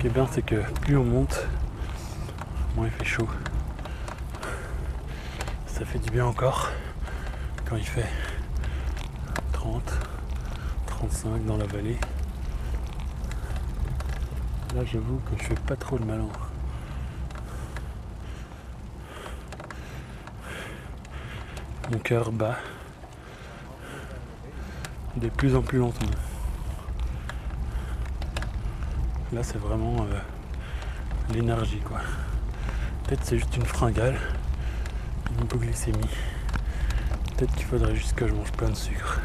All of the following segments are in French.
qui est bien, c'est que plus on monte, moins il fait chaud. Ça fait du bien encore quand il fait 30, 35 dans la vallée. Là, j'avoue que je fais pas trop le malin. Mon cœur bat de plus en plus lentement. Là, c'est vraiment l'énergie, quoi. Peut-être c'est juste une fringale, une hypoglycémie. Peut-être qu'il faudrait juste que je mange plein de sucre.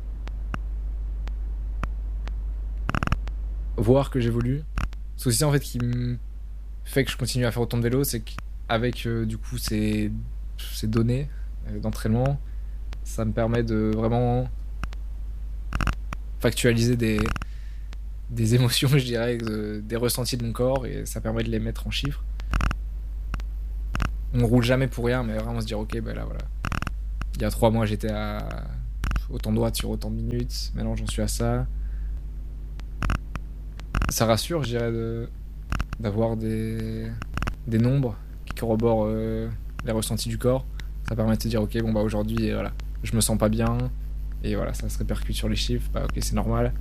Voir que j'évolue. C'est aussi ça en fait qui me fait que je continue à faire autant de vélo, c'est qu'avec du coup ces données d'entraînement, ça me permet de vraiment factualiser des émotions, je dirais, des ressentis de mon corps, et ça permet de les mettre en chiffres. On roule jamais pour rien, mais vraiment se dire ok, ben là voilà. Il y a 3 mois j'étais à autant de watts sur autant de minutes, maintenant j'en suis à ça. Ça rassure, je dirais, d'avoir des nombres qui corroborent les ressentis du corps. Ça permet de se dire ok, bon bah aujourd'hui voilà, je me sens pas bien, et voilà, ça se répercute sur les chiffres, bah ok, c'est normal.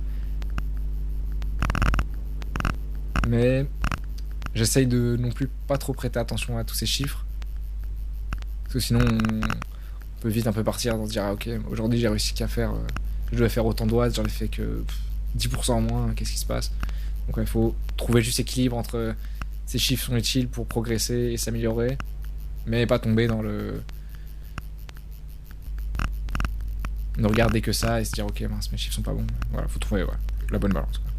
Mais j'essaye de non plus pas trop prêter attention à tous ces chiffres, parce que sinon on peut vite un peu partir dans se dire ah ok, aujourd'hui j'ai réussi qu'à faire, je devais faire autant de watts, j'en ai fait que 10% en moins, qu'est-ce qui se passe? Donc il faut trouver juste équilibre entre ces chiffres sont utiles pour progresser et s'améliorer, mais pas tomber dans ne regarder que ça et se dire ok mince, mes chiffres sont pas bons. Voilà, faut trouver la bonne balance, quoi.